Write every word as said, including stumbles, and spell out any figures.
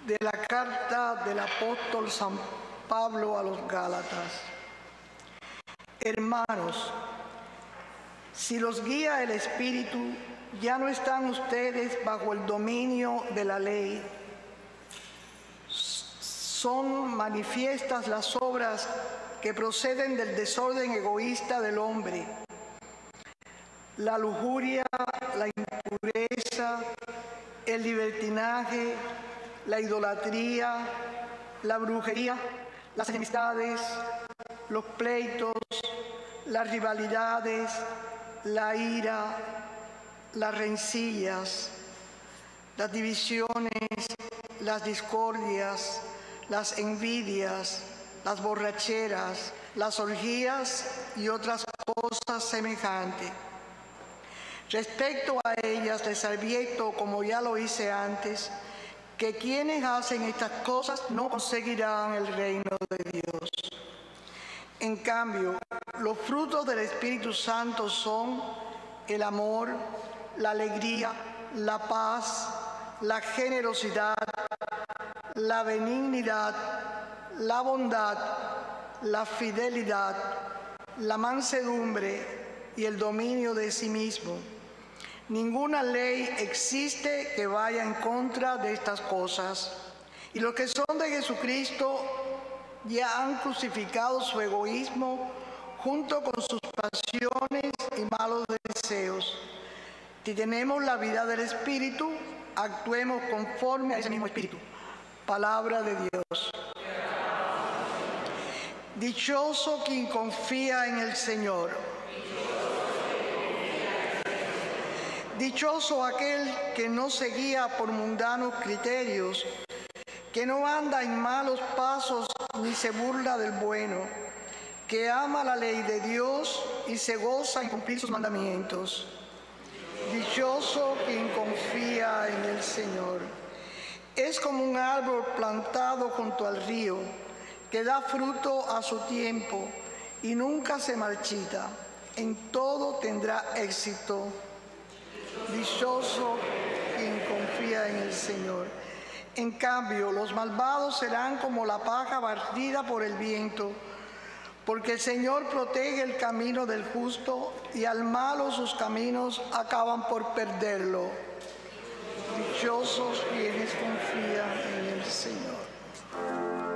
De la carta del apóstol San Pablo a los Gálatas. Hermanos, si los guía el Espíritu, ya no están ustedes bajo el dominio de la ley. Son manifiestas las obras que proceden del desorden egoísta del hombre: la lujuria, la impureza, el libertinaje, la idolatría, la brujería, las enemistades, los pleitos, las rivalidades, la ira, las rencillas, las divisiones, las discordias, las envidias, las borracheras, las orgías y otras cosas semejantes. Respecto a ellas les advierto, como ya lo hice antes, que quienes hacen estas cosas no conseguirán el reino de Dios. En cambio, los frutos del Espíritu Santo son el amor, la alegría, la paz, la generosidad, la benignidad, la bondad, la fidelidad, la mansedumbre y el dominio de sí mismo. Ninguna ley existe que vaya en contra de estas cosas. Y los que son de Jesucristo ya han crucificado su egoísmo junto con sus pasiones y malos deseos. Si tenemos la vida del Espíritu, actuemos conforme a ese mismo Espíritu. Palabra de Dios. Dichoso quien confía en el Señor. Dichoso aquel que no se guía por mundanos criterios, que no anda en malos pasos ni se burla del bueno, que ama la ley de Dios y se goza en cumplir sus mandamientos. Dichoso quien confía en el Señor. Es como un árbol plantado junto al río, que da fruto a su tiempo y nunca se marchita. En todo tendrá éxito. Dichoso quien confía en el Señor. En cambio, los malvados serán como la paja barrida por el viento, porque el Señor protege el camino del justo y al malo sus caminos acaban por perderlo. Dichosos quienes confían en el Señor.